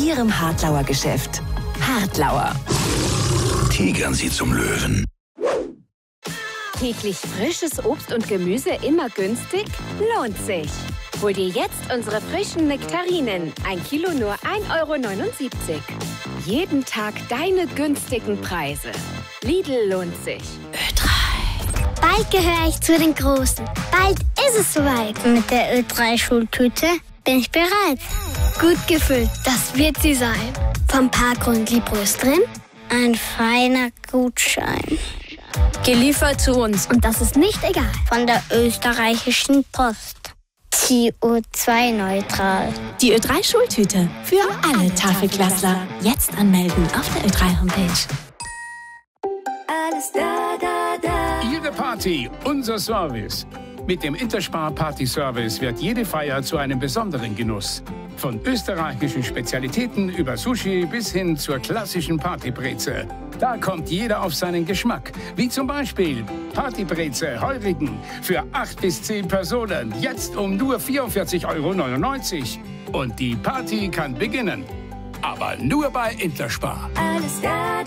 Ihrem Hartlauer Geschäft. Hartlauer. Tigern Sie zum Löwen. Täglich frisches Obst und Gemüse immer günstig? Lohnt sich. Hol dir jetzt unsere frischen Nektarinen. 1 Kilo nur 1,79 €. Jeden Tag deine günstigen Preise. Lidl lohnt sich. Ö3. Bald gehöre ich zu den Großen. Bald ist es soweit. Mit der Ö3-Schultüte bin ich bereit. Gut gefüllt, das wird sie sein. Vom Parkgrund Liebros drin, ein feiner Gutschein. Geliefert zu uns. Und das ist nicht egal. Von der österreichischen Post. CO2-neutral. Die Ö3-Schultüte für alle Tafelklassler. Jetzt anmelden auf der Ö3-Homepage. Alles da. Ihre Party, unser Service. Mit dem Interspar Party Service wird jede Feier zu einem besonderen Genuss. Von österreichischen Spezialitäten über Sushi bis hin zur klassischen Partybreze. Da kommt jeder auf seinen Geschmack. Wie zum Beispiel Partybreze Heurigen für 8 bis 10 Personen. Jetzt um nur 44,99 €. Und die Party kann beginnen. Aber nur bei Interspar. Alles da.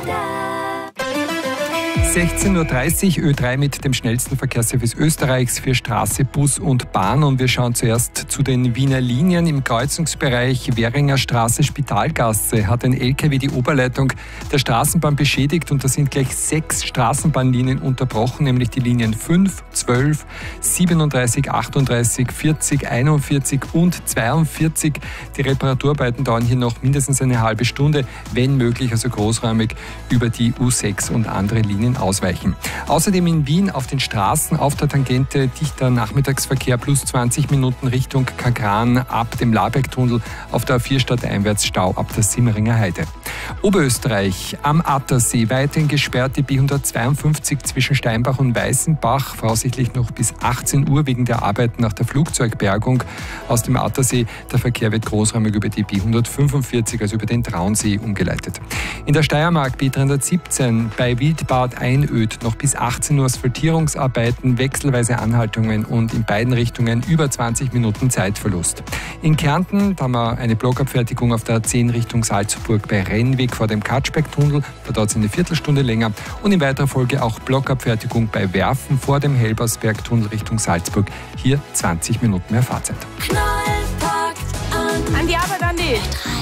16:30 Uhr, Ö3 mit dem schnellsten Verkehrsservice Österreichs für Straße, Bus und Bahn. Und wir schauen zuerst zu den Wiener Linien. Im Kreuzungsbereich Währinger Straße, Spitalgasse hat ein LKW die Oberleitung der Straßenbahn beschädigt und da sind gleich 6 Straßenbahnlinien unterbrochen, nämlich die Linien 5, 12, 37, 38, 40, 41 und 42. Die Reparaturarbeiten dauern hier noch mindestens eine halbe Stunde, wenn möglich, also großräumig über die U6 und andere Linien ausweichen. Außerdem in Wien auf den Straßen auf der Tangente dichter Nachmittagsverkehr plus 20 Minuten Richtung Kagran ab dem Labergtunnel, auf der A4 stadteinwärts Stau ab der Simmeringer Heide. Oberösterreich am Attersee weiterhin gesperrt, die B152 zwischen Steinbach und Weißenbach, voraussichtlich noch bis 18 Uhr wegen der Arbeiten nach der Flugzeugbergung aus dem Attersee. Der Verkehr wird großräumig über die B145, also über den Traunsee, umgeleitet. In der Steiermark B317 bei Wildbad Einöd noch bis 18 Uhr Asphaltierungsarbeiten, wechselweise Anhaltungen und in beiden Richtungen über 20 Minuten Zeitverlust. In Kärnten da haben wir eine Blockabfertigung auf der A10 Richtung Salzburg bei Rennweg vor dem Katschbergtunnel. Da dauert es eine Viertelstunde länger. Und in weiterer Folge auch Blockabfertigung bei Werfen vor dem Helbersbergtunnel Richtung Salzburg. Hier 20 Minuten mehr Fahrzeit. Knall packt an die Arbeit, Andi.